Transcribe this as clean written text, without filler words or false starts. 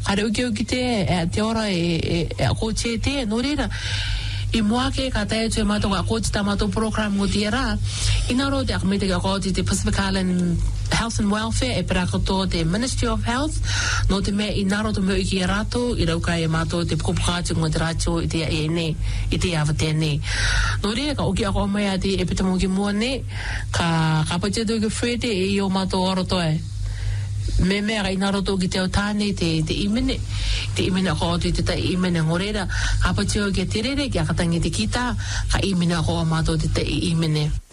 Kare uki te ora ko te no reira. I mua ke ka tae tue mato ka kōti ta mato program o tia rā, ina ro te akamete ka kōti te Pacific Island Health and Welfare e perakoto te Ministry of Health, no te mea ina ro te meu iki e rato, I rauka e mato te pukupukāti ngā te rātio I te e ne, I te awa tēne. No rea ka oki ako mea te e pitamu ki mua ne, ka patetu ki Fred e I o mato orotoe. Me mea ka ina roto ki te o tāne te imene ko te tai imene ngorera ka patio ki te rere ki akatangi te kita ka imene ko mato te imene